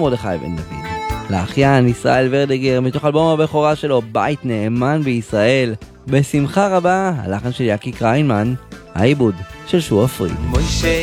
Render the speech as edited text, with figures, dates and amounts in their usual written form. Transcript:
מרדכי בן דוד. לאחיין ישראל ורדיגר מתוך אלבום הבכורה שלו בית נאמן בישראל. בשמחה רבה, הלחן של יקי קריינמן, העיבוד של שוע פריד. מוישה